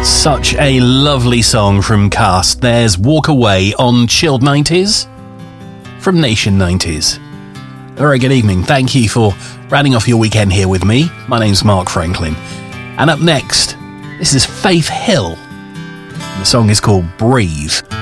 Such a lovely song from Cast. There's Walk Away on Chilled 90s from Nation 90s. A very good evening. Thank you for rounding off your weekend here with me. My name's Mark Franklin. And up next, this is Faith Hill. The song is called Breathe.